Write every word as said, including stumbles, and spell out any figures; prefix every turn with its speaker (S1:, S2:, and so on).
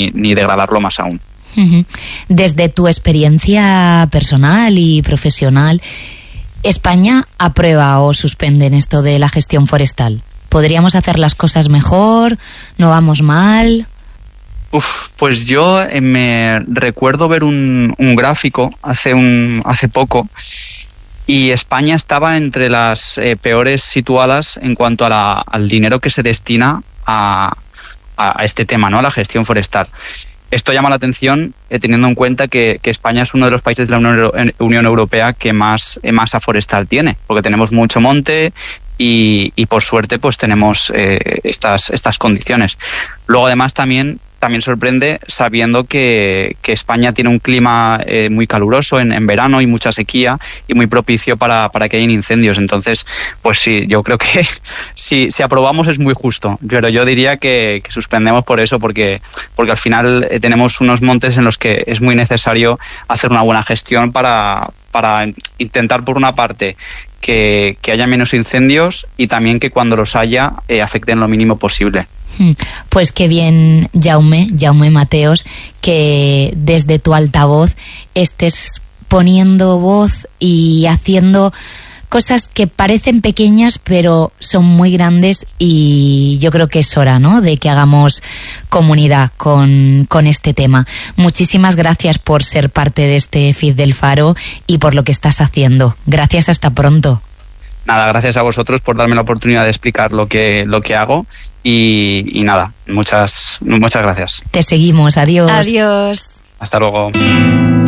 S1: ni, ni degradarlo más aún.
S2: Uh-huh. Desde tu experiencia personal y profesional, ¿España aprueba o suspende en esto de la gestión forestal? ¿Podríamos hacer las cosas mejor? ¿No vamos mal?
S1: Uf, pues yo eh, me recuerdo ver un, un gráfico hace un hace poco y España estaba entre las eh, peores situadas en cuanto a la, al dinero que se destina a, a, a este tema, ¿no? A la gestión forestal. Esto llama la atención eh, teniendo en cuenta que, que España es uno de los países de la Unión, Unión Europea que más eh, masa forestal tiene, porque tenemos mucho monte y, y por suerte pues tenemos eh, estas, estas condiciones. Luego además también También sorprende sabiendo que, que España tiene un clima eh, muy caluroso en, en verano y mucha sequía y muy propicio para, para que haya incendios. Entonces, pues sí, yo creo que si, si aprobamos es muy justo. Pero yo diría que, que suspendemos por eso, porque, porque al final eh, tenemos unos montes en los que es muy necesario hacer una buena gestión para, para intentar, por una parte, que, que haya menos incendios y también que cuando los haya eh, afecten lo mínimo posible.
S2: Pues qué bien, Jaume, Jaume Mateos, que desde tu altavoz estés poniendo voz y haciendo cosas que parecen pequeñas pero son muy grandes, y yo creo que es hora, ¿no?, de que hagamos comunidad con, con este tema. Muchísimas gracias por ser parte de este F I D del Faro y por lo que estás haciendo. Gracias, hasta pronto.
S1: Nada, gracias a vosotros por darme la oportunidad de explicar lo que, lo que hago y, y nada, muchas, muchas gracias.
S2: Te seguimos, adiós.
S3: Adiós.
S1: Hasta luego.